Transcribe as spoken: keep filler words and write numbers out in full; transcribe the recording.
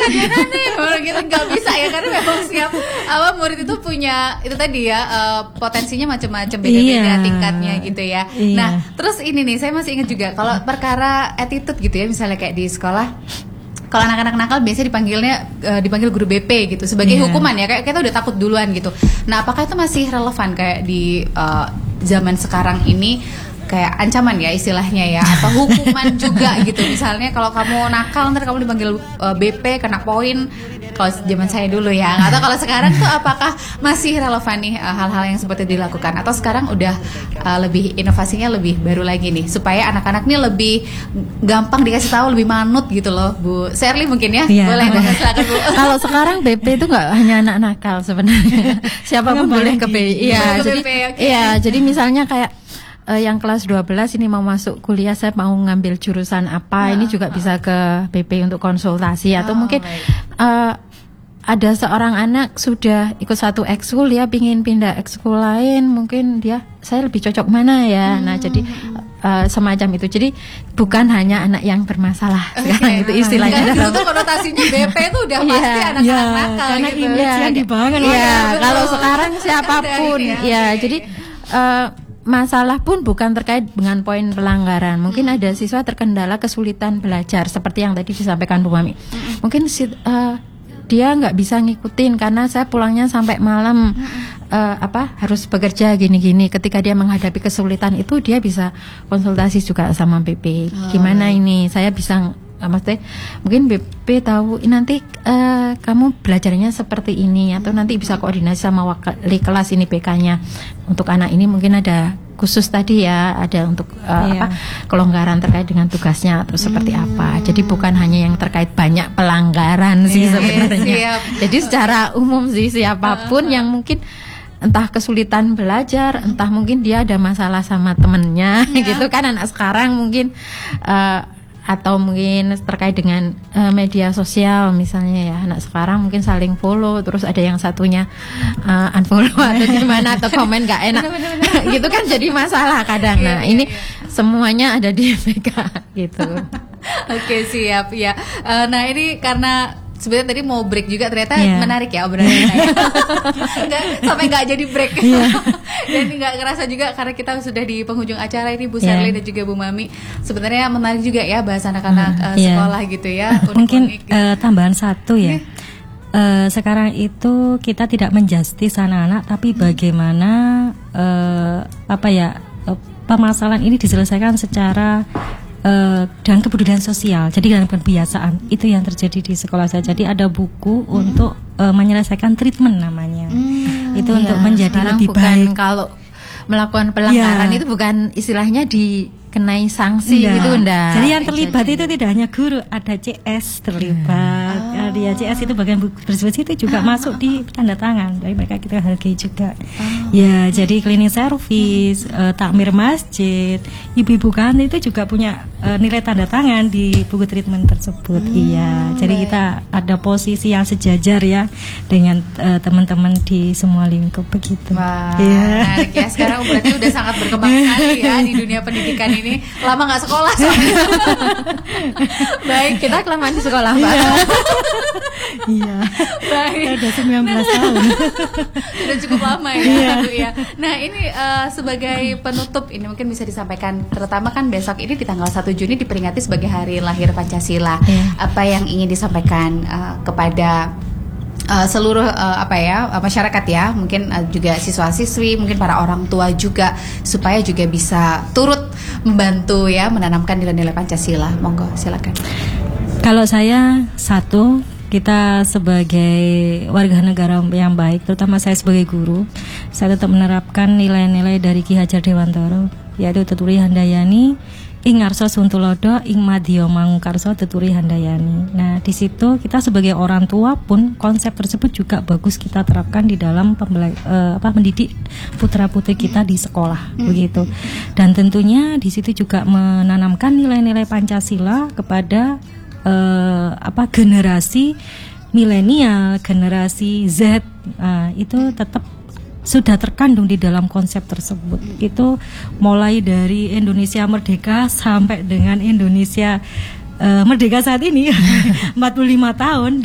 hadiahnya nih, orang gitu nggak bisa ya karena memang siap apa murid itu punya itu tadi ya uh, potensinya macam-macam beda-beda Iya. tingkatnya gitu ya. Iya. Nah terus ini nih saya masih ingat juga kalau perkara attitude gitu ya misalnya kayak di sekolah. Kalau anak-anak nakal biasanya dipanggilnya uh, dipanggil guru B P gitu sebagai Yeah. hukuman ya kayak kita udah takut duluan gitu. Nah apakah itu masih relevan kayak di uh, zaman sekarang ini kayak ancaman ya istilahnya ya atau hukuman juga gitu misalnya kalau kamu nakal ntar kamu dipanggil uh, B P kena poin kalau zaman saya dulu ya atau kalau sekarang tuh apakah masih relevan nih uh, hal-hal yang seperti dilakukan atau sekarang udah uh, lebih inovasinya lebih baru lagi nih supaya anak-anak nih lebih gampang dikasih tahu lebih manut gitu loh Bu Sherly mungkin ya Iya. boleh dong silakan Bu. Kalau sekarang B P itu nggak hanya anak nakal sebenarnya, siapapun boleh ke B P. Iya, Boleh ke jadi B P, oke. iya, jadi misalnya kayak eh, yang kelas dua belas ini mau masuk kuliah, saya mau ngambil jurusan apa, ini juga bisa ke B P untuk konsultasi atau Oh, mungkin baik. eh, ada seorang anak sudah ikut satu ekskul, dia pingin pindah ekskul lain, mungkin dia saya lebih cocok mana ya. Nah, jadi eh, semacam itu. Jadi bukan hanya anak yang bermasalah sekarang itu istilahnya. Kan dalam- itu konotasinya B P itu udah Iya, pasti anak-anak iya, nakal karena gitu. image Iya, yang dibangun. Iya, Iya, betul. kalau sekarang siapapun, Ada ini ya. ya, oke. Jadi eh, masalah pun bukan terkait dengan poin pelanggaran. Mungkin Hmm. ada siswa terkendala kesulitan belajar, seperti yang tadi disampaikan Bu Mami. Hmm. Mungkin si, eh, dia nggak bisa ngikutin karena saya pulangnya sampai malam, eh, apa harus bekerja gini-gini. Ketika dia menghadapi kesulitan itu, dia bisa konsultasi juga sama B P. Oh, Gimana ini? Saya bisa eh, maksudnya mungkin B P tahu nanti eh, kamu belajarnya seperti ini atau nanti bisa koordinasi sama wali kelas ini B K-nya untuk anak ini mungkin ada khusus tadi ya, ada untuk eh, Iya. apa kelonggaran terkait dengan tugasnya atau seperti apa. Jadi bukan hanya yang terkait banyak pelanggaran sih Iya, sebenarnya. siap. Jadi secara umum sih siapapun yang mungkin entah kesulitan belajar, entah mungkin dia ada masalah sama temennya gitu kan, anak sekarang mungkin eh, atau mungkin terkait dengan eh, media sosial misalnya ya, anak sekarang mungkin saling follow terus ada yang satunya eh, unfollow atau gimana atau komen nggak enak gitu kan, jadi masalah kadang. Iya, Nah iya, ini iya. semuanya ada di B K gitu. Oke siap ya. Eh, nah ini karena sebenarnya tadi mau break juga ternyata Iya. menarik ya obrolan kita. ya. Nggak, sampai nggak jadi break. Dan nggak ngerasa juga karena kita sudah di penghujung acara ini Bu Iya. Sherly dan juga Bu Mami. Sebenarnya menarik juga ya bahas anak-anak eh, Iya. sekolah gitu ya. Mungkin Unik-unik gitu. eh, tambahan satu ya. Eh, sekarang itu kita tidak menjustis anak-anak, tapi bagaimana eh, apa ya eh, permasalahan ini diselesaikan secara eh, dengan kepedulian sosial. Jadi dengan kebiasaan itu yang terjadi di sekolah saya. Jadi ada buku untuk eh, menyelesaikan treatment namanya. Itu untuk Iya, menjadi sekarang lebih bukan baik. kalau melakukan pelanggaran Iya. itu bukan istilahnya dikenai sanksi Enggak. gitu enggak. Jadi yang terlibat itu tidak hanya guru, ada C S terlibat. Oh. Ya, dia C S itu bagian buku tersebut itu juga masuk di tanda tangan. Jadi mereka kita hargai juga. Oh. Ya, jadi cleaning service, eh, takmir masjid, ibu-ibu kan itu juga punya eh, nilai tanda tangan di buku treatment tersebut. Hmm, Iya. Jadi kita ada posisi yang sejajar ya dengan eh, teman-teman di semua lingkup begitu. Wah, Iya. menarik ya. Sekarang berarti udah sangat berkembang sekali ya di dunia pendidikan ini. Lama nggak sekolah soalnya. Baik, Kita kelamaan di sekolah, Mbak. Iya. baik. Ada sembilan belas tahun. Sudah cukup lama ya, Bu ya. Nah, ini eh, sebagai penutup ini mungkin bisa disampaikan terutama kan besok ini di tanggal satu Juni diperingati sebagai hari lahir Pancasila. Iya. Apa yang ingin disampaikan eh, kepada Uh, seluruh uh, apa ya uh, masyarakat ya, mungkin uh, juga siswa-siswi, mungkin para orang tua juga supaya juga bisa turut membantu ya menanamkan nilai-nilai Pancasila. Monggo silakan. Kalau saya satu, kita sebagai warga negara yang baik, terutama saya sebagai guru, saya tetap menerapkan nilai-nilai dari Ki Hajar Dewantara, yaitu Teturi Handayani, ing ngarsa suntulodo, ing madya mangukarsa Teturi Handayani. Nah, di situ kita sebagai orang tua pun konsep tersebut juga bagus kita terapkan di dalam pembela- eh, apa mendidik putra-putri kita di sekolah begitu. Dan tentunya di situ juga menanamkan nilai-nilai Pancasila kepada eh, apa generasi milenial, generasi Z. Nah, itu tetap sudah terkandung di dalam konsep tersebut. Itu mulai dari Indonesia merdeka sampai dengan Indonesia eh, merdeka saat ini empat puluh lima tahun.